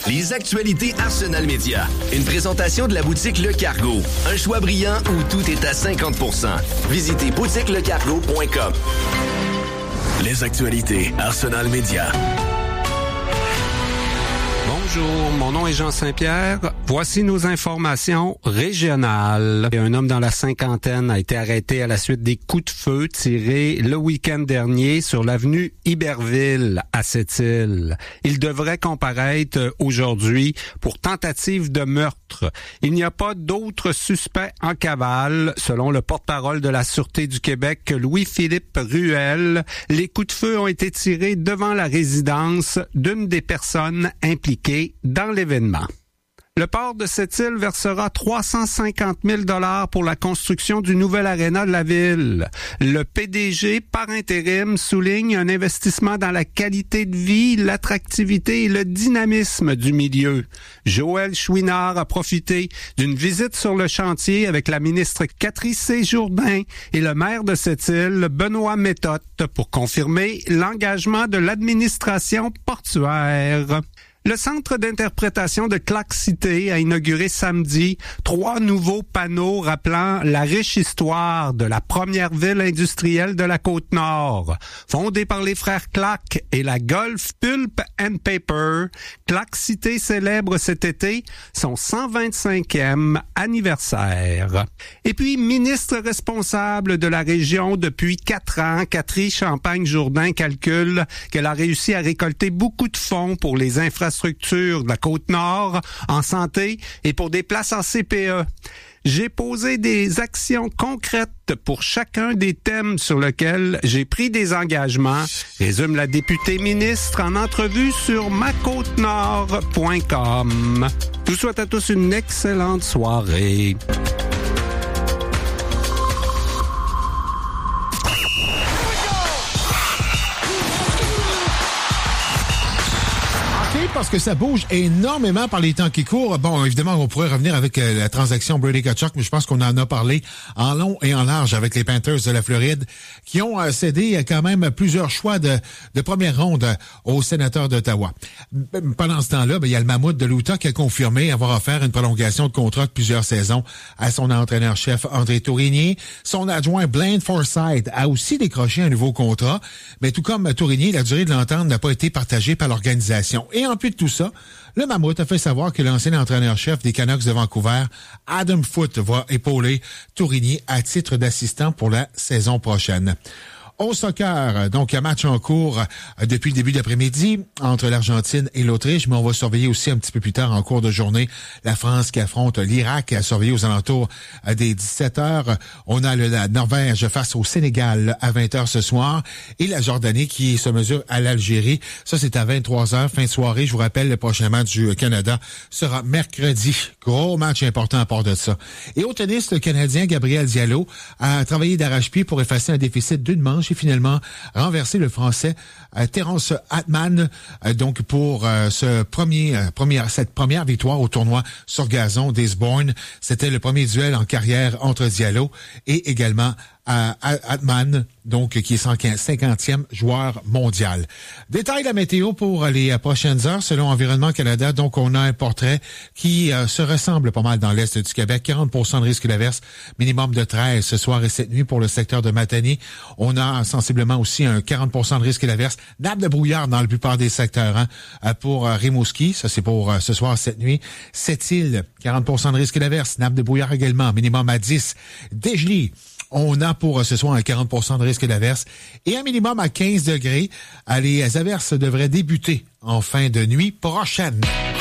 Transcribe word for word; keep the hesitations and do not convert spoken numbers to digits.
Les actualités Arsenal Média. Une présentation de la boutique Le Cargo. Un choix brillant où tout est à cinquante pour cent. Visitez boutique le cargo point com. Les actualités Arsenal Média. Bonjour, mon nom est Jean Saint-Pierre. Voici nos informations régionales. Un homme dans la cinquantaine a été arrêté à la suite des coups de feu tirés le week-end dernier sur l'avenue Iberville à Sept-Îles. Il devrait comparaître aujourd'hui pour tentative de meurtre. Il n'y a pas d'autres suspects en cavale, selon le porte-parole de la Sûreté du Québec, Louis-Philippe Ruel. Les coups de feu ont été tirés devant la résidence d'une des personnes impliquées dans l'événement. Le port de Sept-Îles versera trois cent cinquante mille dollars pour la construction du nouvel aréna de la ville. Le P D G, par intérim, souligne un investissement dans la qualité de vie, l'attractivité et le dynamisme du milieu. Joël Chouinard a profité d'une visite sur le chantier avec la ministre Catherine Séjourdain et le maire de Sept-Îles, Benoît Méthode, pour confirmer l'engagement de l'administration portuaire. Le Centre d'interprétation de Clark City a inauguré samedi trois nouveaux panneaux rappelant la riche histoire de la première ville industrielle de la Côte-Nord. Fondée par les frères Clark et la Gulf Pulp and Paper, Clark City célèbre cet été son cent vingt-cinquième anniversaire. Et puis, ministre responsable de la région depuis quatre ans, Catherine Champagne-Jourdain calcule qu'elle a réussi à récolter beaucoup de fonds pour les infrastructures de la Côte-Nord en santé et pour des places en C P E. J'ai posé des actions concrètes pour chacun des thèmes sur lesquels j'ai pris des engagements, résume la députée ministre en entrevue sur ma côte nord point com. Je vous souhaite à tous une excellente soirée. Parce que ça bouge énormément par les temps qui courent. Bon, évidemment, on pourrait revenir avec euh, la transaction Brady Tkachuk, mais je pense qu'on en a parlé en long et en large avec les Panthers de la Floride, qui ont euh, cédé euh, quand même plusieurs choix de, de première ronde euh, aux sénateurs d'Ottawa. Pendant ce temps-là, ben, il y a le Mammouth de l'Utah qui a confirmé avoir offert une prolongation de contrat de plusieurs saisons à son entraîneur-chef André Tourigny. Son adjoint Blaine Forsythe a aussi décroché un nouveau contrat, mais tout comme Tourigny, la durée de l'entente n'a pas été partagée par l'organisation. Et en plus de tout ça, le Mammouth a fait savoir que l'ancien entraîneur-chef des Canucks de Vancouver, Adam Foote, va épauler Tourigny à titre d'assistant pour la saison prochaine. Au soccer, donc un match en cours depuis le début d'après-midi entre l'Argentine et l'Autriche, mais on va surveiller aussi un petit peu plus tard en cours de journée la France qui affronte l'Irak, à surveiller aux alentours des dix-sept heures. On a le, la Norvège face au Sénégal à vingt heures ce soir et la Jordanie qui se mesure à l'Algérie. Ça, c'est à vingt-trois heures, fin de soirée. Je vous rappelle, le prochain match du Canada sera mercredi. Gros match important à part de ça. Et au tennis, le Canadien Gabriel Diallo a travaillé d'arrache-pied pour effacer un déficit d'une manche et finalement renverser le Français euh, Terence Hartmann euh, donc pour euh, ce premier, euh, première, cette première victoire au tournoi sur gazon d'Eastbourne. C'était le premier duel en carrière entre Diallo et également à Hartmann, donc qui est son cinquantième joueur mondial. Détail de la météo pour les prochaines heures selon Environnement Canada. Donc, on a un portrait qui euh, se ressemble pas mal dans l'est du Québec. quarante pour cent de risque d'averse, minimum de treize ce soir et cette nuit pour le secteur de Matane. On a sensiblement aussi un quarante pour cent de risque d'averse. Nappe de brouillard dans la plupart des secteurs. Hein, pour euh, Rimouski, ça c'est pour euh, ce soir, cette nuit. Sept-Îles, quarante pour cent de risque d'averse. Nappe de brouillard également, minimum à dix. Dégelée. On a pour ce soir un quarante pour cent de risque d'averse et un minimum à quinze degrés. Les averses devraient débuter en fin de nuit prochaine.